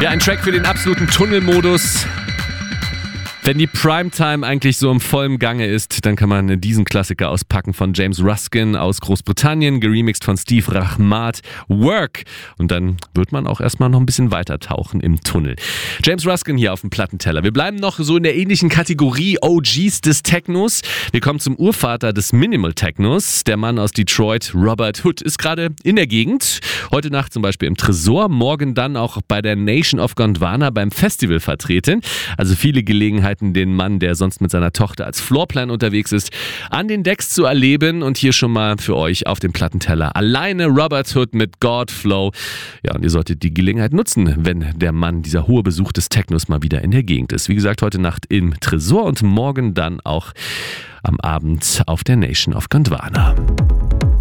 Ja, ein Track für den absoluten Tunnelmodus. Wenn die Primetime eigentlich so im vollen Gange ist, dann kann man diesen Klassiker auspacken von James Ruskin aus Großbritannien, geremixed von Steve Rachmat, Work. Und dann wird man auch erstmal noch ein bisschen weiter tauchen im Tunnel. James Ruskin hier auf dem Plattenteller. Wir bleiben noch so in der ähnlichen Kategorie OGs des Technos. Wir kommen zum Urvater des Minimal Technos. Der Mann aus Detroit, Robert Hood, ist gerade in der Gegend. Heute Nacht zum Beispiel im Tresor, morgen dann auch bei der Nation of Gondwana beim Festival vertreten. Also viele Gelegenheiten, den Mann, der sonst mit seiner Tochter als Floorplan unterwegs ist, an den Decks zu erleben. Und hier schon mal für euch auf dem Plattenteller alleine Robert Hood mit God Flow. Ja, und ihr solltet die Gelegenheit nutzen, wenn der Mann, dieser hohe Besuch des Technos mal wieder in der Gegend ist. Wie gesagt, heute Nacht im Tresor und morgen dann auch am Abend auf der Nation of Gondwana.